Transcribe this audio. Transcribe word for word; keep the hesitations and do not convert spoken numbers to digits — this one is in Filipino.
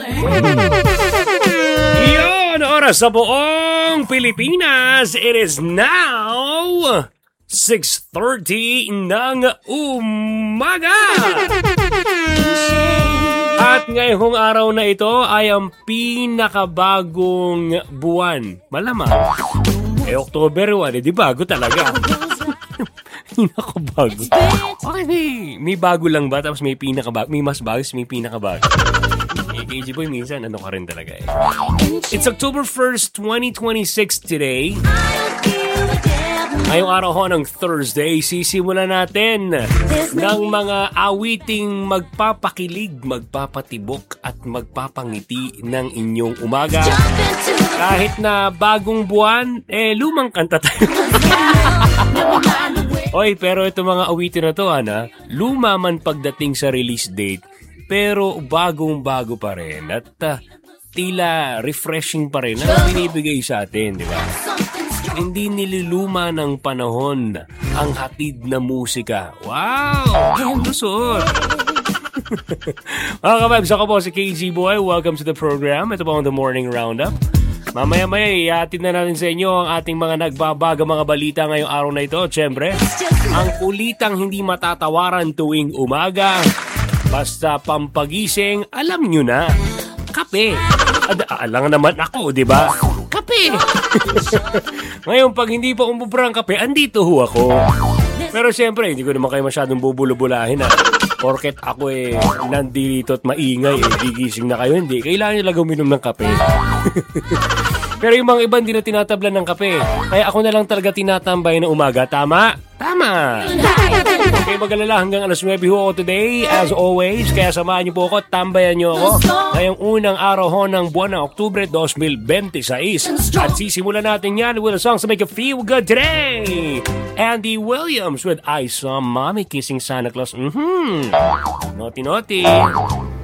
Iyon, oras sa buong Pilipinas. It is now six thirty ng umaga. At ngayong araw na ito ay ang pinakabagong buwan. Malamang. Eh, October one, eh, di bago talaga. Pinakabago. Okay, may, may bago lang ba? Tapos may pinakabago. May mas bago, may pinakabago. Eh, K G Boy, minsan, ano ka rin talaga eh. It's October first, twenty twenty-six today. Ngayong araw ho ng Thursday, sisimulan natin ng mga awiting magpapakilig, magpapatibok at magpapangiti ng inyong umaga. Kahit na bagong buwan, eh lumang kanta tayo. Oy, pero ito mga awitin na to, ana, luma man pagdating sa release date, pero bagong-bago pa rin at uh, tila refreshing pa rin ang binibigay sa atin, di ba? Hindi nililuma ng panahon ang hatid na musika. Wow! Ang lusot! Mga kababs, ako po si K G Boy. Welcome to the program. Ito po ang The Morning Roundup. Mamaya-maya, ihatid na natin sa inyo ang ating mga nagbabaga mga balita ngayong araw na ito. Siyempre, ang kulitang hindi matatawaran tuwing umaga. Basta pampagising, alam nyo na, kape. Ad- alang naman ako, di ba? Kape. Ngayon, pag hindi pa umubra ang kape, andito ho ako. Pero siyempre, hindi ko naman kayo masyadong bubulubulahin ha. Porket ako eh, nandito at maingay eh, gigising na kayo, hindi. Kailangan nyo lang uminom ng kape. Pero yung mga iba hindi na tinatablan ng kape. Kaya ako na lang talaga tinatambay na umaga. Tama? Tama! Okay, mag-alala hanggang alas nuwebe ho ako today, as always. Kaya samahan niyo po ako, tambayan niyo ako. Ngayong unang araw ho ng buwan ng Oktubre twenty twenty-six. At sisimulan natin yan with a song to make you feel good today. Andy Williams with I Saw Mommy Kissing Santa Claus. Mm-hmm. Naughty, naughty.